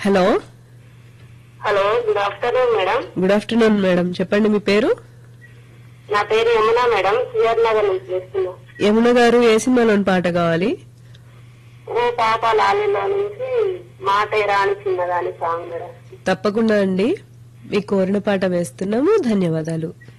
Hello hello, good afternoon madam. Good afternoon madam, చెప్పండి మీ పేరు? నా పేరు యమున మేడం, సిఆర్ నగర్ నుంచి చేస్తున్నా. యమున గారు, ఏ సినిమాలోని పాట కావాలి? ఓ పాప లాలిలో నుంచి మాటే రాని చిన్నదాని సాంగ్ మేడం. తప్పకుండా అండి, మీ కోరిన పాట వేస్తున్నాము. ధన్యవాదాలు.